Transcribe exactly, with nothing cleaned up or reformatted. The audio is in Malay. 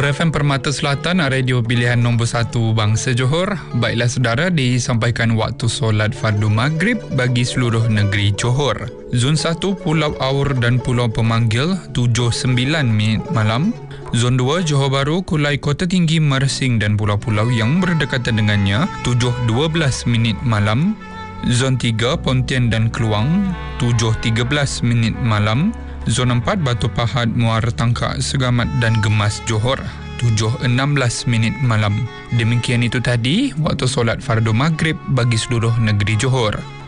Johor F M Permata Selatan, radio pilihan nombor satu bangsa Johor. Baiklah saudara, disampaikan waktu solat fardu maghrib bagi seluruh negeri Johor. Zon satu Pulau Aur dan Pulau Pemanggil tujuh sembilan minit malam. Zon dua Johor Bahru, Kulai Kota Tinggi, Mersing dan pulau-pulau yang berdekatan dengannya tujuh dua belas minit malam. Zon tiga Pontian dan Keluang tujuh tiga belas minit malam. Zon empat Batu Pahat, Muara Tangkak, Segamat dan Gemas Johor tujuh enam belas minit malam. Demikian itu tadi waktu solat fardu maghrib bagi seluruh negeri Johor.